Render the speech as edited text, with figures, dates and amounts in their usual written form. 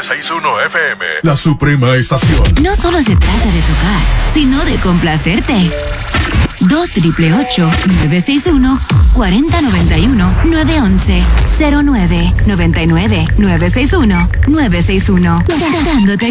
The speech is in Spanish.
961 FM. La Suprema Estación. No solo se trata de tocar, sino de complacerte. 2-888-961-4091-911-0999-961-961. Dándote